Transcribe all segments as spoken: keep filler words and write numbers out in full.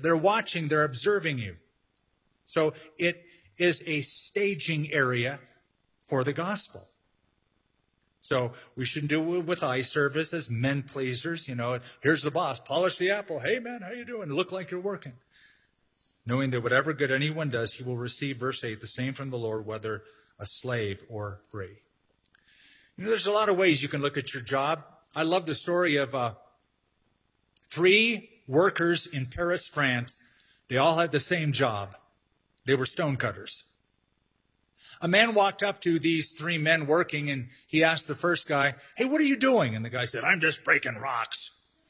they're watching, they're observing you. So it is a staging area for the gospel. So we shouldn't do it with eye service as men pleasers. You know, here's the boss, polish the apple. Hey man, how you doing? Look like you're working. Knowing that whatever good anyone does, he will receive, verse eight, the same from the Lord, whether a slave or free. You know, there's a lot of ways you can look at your job. I love the story of uh, three workers in Paris, France. They all had the same job. They were stonecutters. A man walked up to these three men working, and he asked the first guy, hey, what are you doing? And the guy said, I'm just breaking rocks.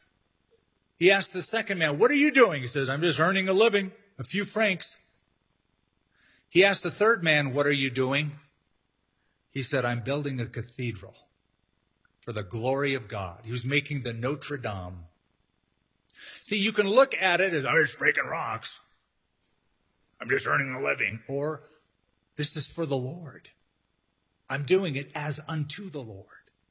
He asked the second man, what are you doing? He says, I'm just earning a living, a few francs. He asked the third man, what are you doing? He said, I'm building a cathedral for the glory of God. He was making the Notre Dame. See, you can look at it as, I'm just breaking rocks. I'm just earning a living. Or, this is for the Lord. I'm doing it as unto the Lord.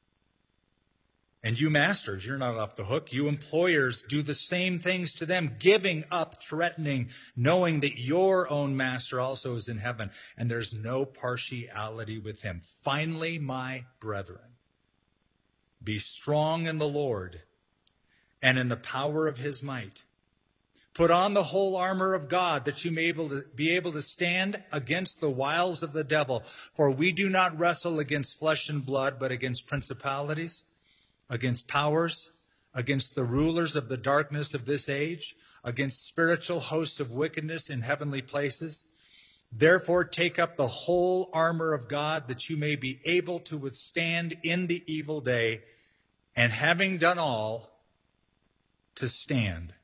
And you masters, you're not off the hook. You employers do the same things to them, giving up, threatening, knowing that your own master also is in heaven, and there's no partiality with him. Finally, my brethren, be strong in the Lord and in the power of his might. Put on the whole armor of God, that you may able to be able to stand against the wiles of the devil. For we do not wrestle against flesh and blood, but against principalities, against powers, against the rulers of the darkness of this age, against spiritual hosts of wickedness in heavenly places. Therefore, take up the whole armor of God, that you may be able to withstand in the evil day, and having done all, to stand.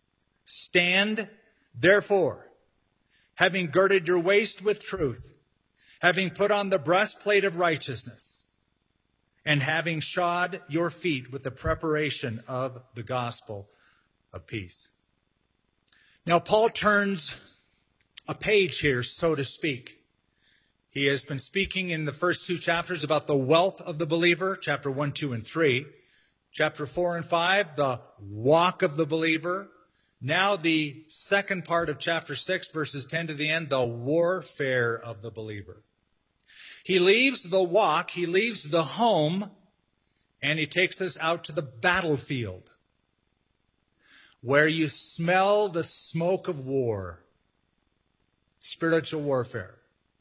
Stand, therefore, having girded your waist with truth, having put on the breastplate of righteousness, and having shod your feet with the preparation of the gospel of peace. Now, Paul turns a page here, so to speak. He has been speaking in the first two chapters about the wealth of the believer, chapter one, two, and three. Chapter four and five, the walk of the believer. Now the second part of chapter six, verses ten to the end, the warfare of the believer. He leaves the walk, he leaves the home, and he takes us out to the battlefield, where you smell the smoke of war, spiritual warfare.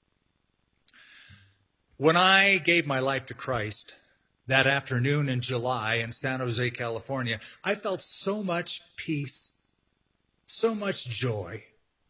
When I gave my life to Christ that afternoon in July in San Jose, California, I felt so much peace, so much joy.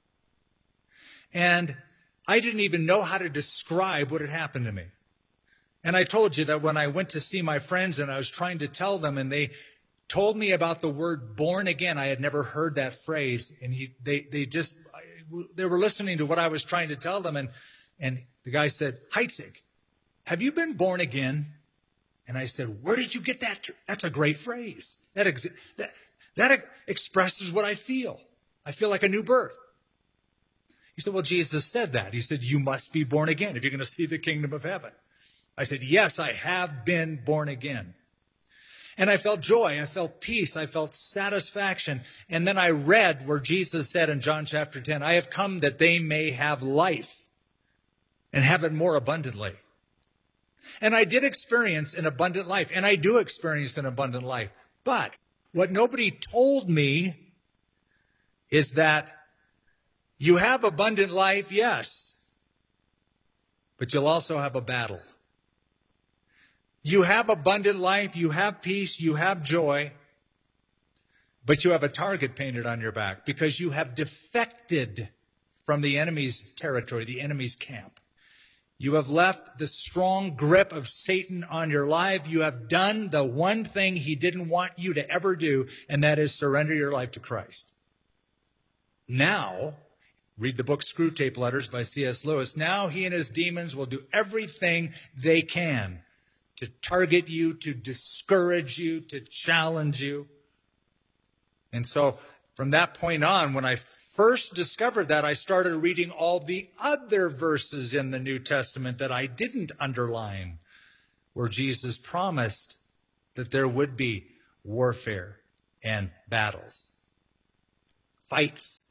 And I didn't even know how to describe what had happened to me. And I told you that when I went to see my friends and I was trying to tell them, and they told me about the word born again. I had never heard that phrase. And he, they, they just, they were listening to what I was trying to tell them. And, and the guy said, Heitzig, have you been born again? And I said, where did you get that? That's a great phrase. That, ex- that, that expresses what I feel. I feel like a new birth. He said, well, Jesus said that. He said, you must be born again if you're going to see the kingdom of heaven. I said, yes, I have been born again. And I felt joy. I felt peace. I felt satisfaction. And then I read where Jesus said in John chapter ten, I have come that they may have life and have it more abundantly. And I did experience an abundant life, and I do experience an abundant life. But what nobody told me is that you have abundant life, yes, but you'll also have a battle. You have abundant life, you have peace, you have joy, but you have a target painted on your back because you have defected from the enemy's territory, the enemy's camp. You have left the strong grip of Satan on your life. You have done the one thing he didn't want you to ever do, and that is surrender your life to Christ. Now, read the book Screwtape Letters by C S Lewis. Now he and his demons will do everything they can to target you, to discourage you, to challenge you. And so from that point on, when I first discovered that, I started reading all the other verses in the New Testament that I didn't underline, where Jesus promised that there would be warfare and battles, fights.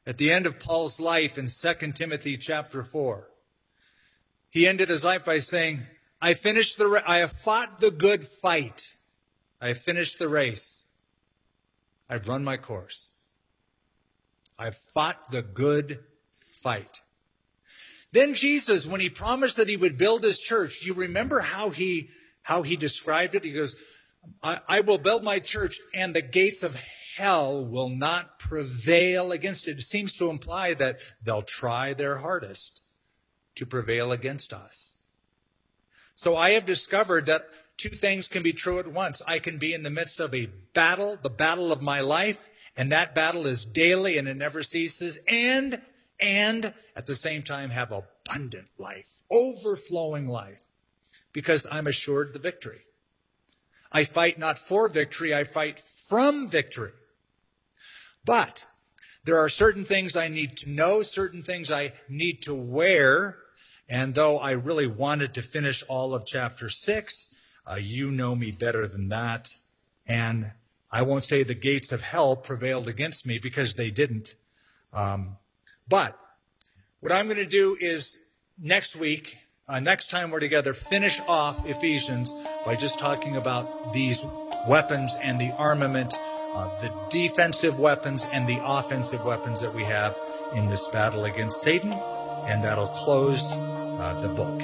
At the end of Paul's life in Second Timothy chapter four, he ended his life by saying, I finished the, I have fought the good fight. I have finished the race. I've run my course. I've fought the good fight. Then Jesus, when he promised that he would build his church, do you remember how he, how he described it? He goes, I, I will build my church and the gates of hell will not prevail against it. It seems to imply that they'll try their hardest to prevail against us. So I have discovered that two things can be true at once. I can be in the midst of a battle, the battle of my life, and that battle is daily and it never ceases, and, and at the same time have abundant life, overflowing life, because I'm assured the victory. I fight not for victory, I fight from victory. But there are certain things I need to know, certain things I need to wear, and though I really wanted to finish all of chapter six, uh, you know me better than that. And I won't say the gates of hell prevailed against me because they didn't. Um, but what I'm going to do is next week, uh, next time we're together, finish off Ephesians by just talking about these weapons and the armament, uh, the defensive weapons and the offensive weapons that we have in this battle against Satan. And that'll close uh, the book.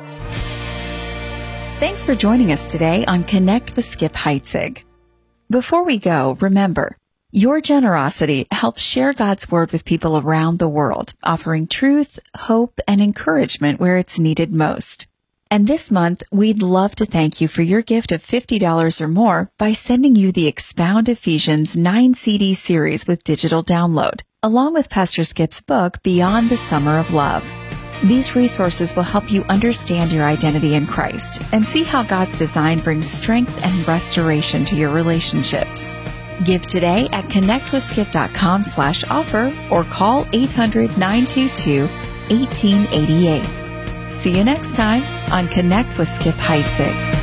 Thanks for joining us today on Connect with Skip Heitzig. Before we go, remember, your generosity helps share God's Word with people around the world, offering truth, hope, and encouragement where it's needed most. And this month, we'd love to thank you for your gift of fifty dollars or more by sending you the Expound Ephesians nine C D series with digital download, along with Pastor Skip's book, Beyond the Summer of Love. These resources will help you understand your identity in Christ and see how God's design brings strength and restoration to your relationships. Give today at connectwithskip.com slash offer or call eight hundred, nine two two, one eight eight eight. See you next time on Connect with Skip Heitzig.